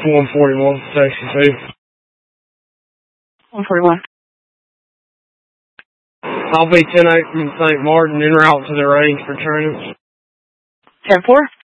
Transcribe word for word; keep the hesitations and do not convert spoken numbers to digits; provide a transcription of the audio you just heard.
one forty-one, Section two. one forty-one. I'll be ten eight from Saint Martin en route to the range for tournaments. ten four?